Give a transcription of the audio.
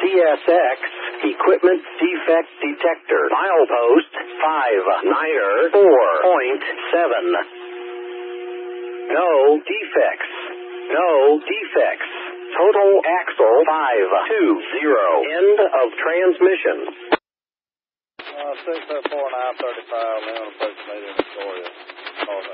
CSX, equipment defect detector, milepost 59er 4.7. No defects. No defects. Total axle 520. End of transmission. 604 935, Leon approach meeting Victoria.